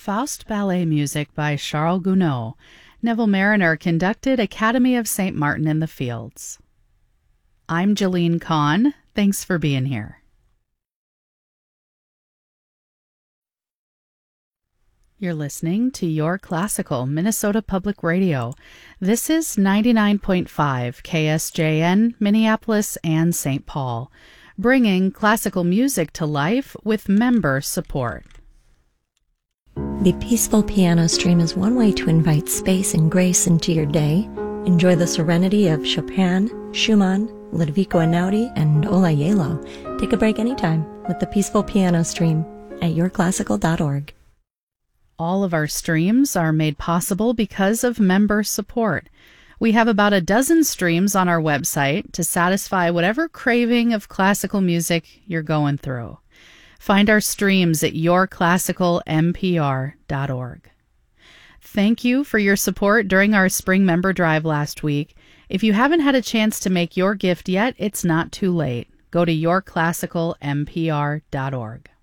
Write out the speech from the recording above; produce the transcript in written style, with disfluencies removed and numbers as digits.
Faust ballet music by Charles Gounod. Neville Mariner conducted Academy of St. Martin in the Fields. I'm Jolene Kahn. Thanks for being here. You're listening to Your Classical, Minnesota Public Radio. This is 99.5 KSJN, Minneapolis and St. Paul, bringing classical music to life with member support. The Peaceful Piano Stream is one way to invite space and grace into your day. Enjoy the serenity of Chopin, Schumann, Ludovico Einaudi, and Ola Yelo. Take a break anytime with the Peaceful Piano Stream at yourclassical.org. All of our streams are made possible because of member support. We have about a dozen streams on our website to satisfy whatever craving of classical music you're going through. Find our streams at yourclassicalmpr.org. Thank you for your support during our spring member drive last week. If you haven't had a chance to make your gift yet, it's not too late. Go to yourclassicalmpr.org.